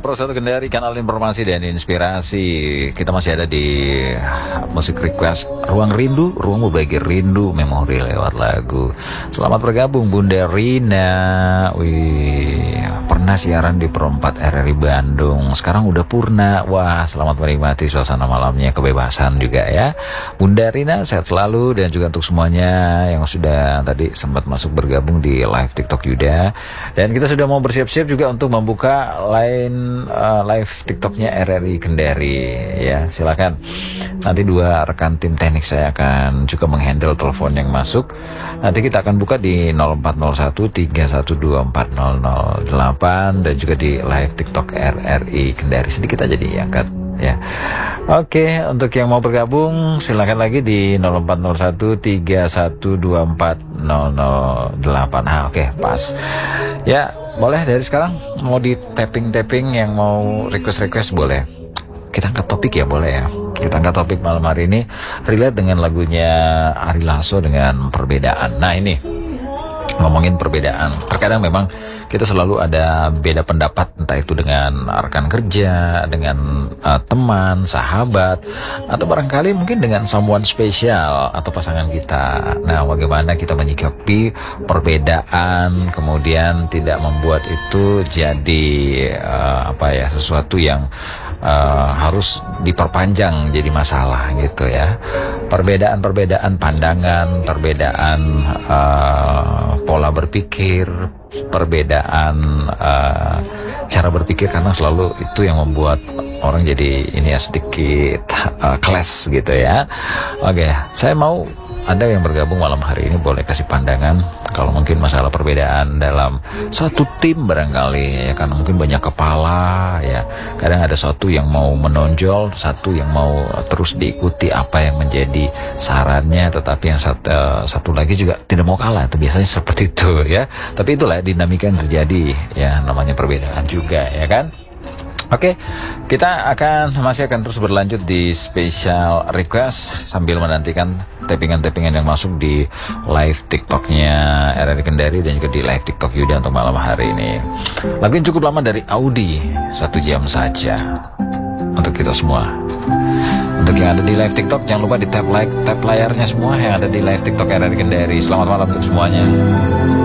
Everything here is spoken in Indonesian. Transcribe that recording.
Pro 1 Kendari, kanal informasi dan inspirasi. Kita masih ada di musik request Ruang Rindu, ruang berbagi rindu, memori lewat lagu. Selamat bergabung Bunda Rina. Wih, pernah siaran di Pro 4 RRI Bandung, sekarang udah purna. Wah, selamat menikmati suasana malamnya, kebebasan juga ya. Bunda Rina sehat selalu, dan juga untuk semuanya yang sudah tadi sempat masuk bergabung di live TikTok Yuda. Dan kita sudah mau bersiap-siap juga untuk membuka live TikToknya RRI Kendari ya. Silakan, nanti dua rekan tim teknik saya akan juga menghandle telepon yang masuk. Nanti kita akan buka di 040131240008 dan juga di live TikTok RRI Kendari. Sedikit aja diangkat ya. Oke, untuk yang mau bergabung silakan lagi di 040131240008. Oke, pas ya. Boleh dari sekarang mau di tapping yang mau request boleh. Kita angkat topik ya, boleh ya. Kita angkat topik malam hari ini relate dengan lagunya Ari Lasso dengan Perbedaan. Nah, ini ngomongin perbedaan, terkadang memang kita selalu ada beda pendapat, entah itu dengan rekan kerja, dengan teman, sahabat, atau barangkali mungkin dengan someone spesial atau pasangan kita. Nah, bagaimana kita menyikapi perbedaan, kemudian tidak membuat itu jadi sesuatu yang harus diperpanjang jadi masalah gitu ya. Perbedaan pandangan, perbedaan pola berpikir, perbedaan cara berpikir, karena selalu itu yang membuat orang jadi ini ya, sedikit clash gitu ya. Oke, saya mau ada yang bergabung malam hari ini, boleh kasih pandangan kalau mungkin masalah perbedaan dalam satu tim barangkali ya, karena mungkin banyak kepala ya. Kadang ada satu yang mau menonjol, satu yang mau terus diikuti apa yang menjadi sarannya, tetapi yang satu lagi juga tidak mau kalah. Itu biasanya seperti itu ya. Tapi itulah dinamika yang terjadi ya, namanya perbedaan juga ya kan. Oke, kita masih akan terus berlanjut di special request sambil menantikan tappingan yang masuk di live TikToknya RRI Kendari dan juga di live TikTok Yuda untuk malam hari ini. Lagu yang cukup lama dari Audi, 1 jam saja untuk kita semua. Untuk yang ada di live TikTok, jangan lupa di tap layarnya semua yang ada di live TikTok RRI Kendari. Selamat malam untuk semuanya.